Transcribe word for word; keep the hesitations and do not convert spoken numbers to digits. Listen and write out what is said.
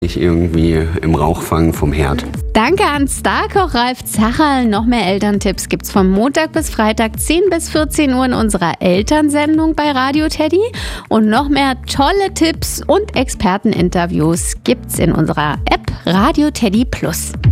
Nicht irgendwie im Rauchfang vom Herd. Danke an Starkoch Ralf Zacherl. Noch mehr Elterntipps gibt's von Montag bis Freitag zehn bis vierzehn Uhr in unserer Elternsendung bei Radio Teddy. Und noch mehr tolle Tipps und Experteninterviews gibt's in unserer App Radio Teddy Plus.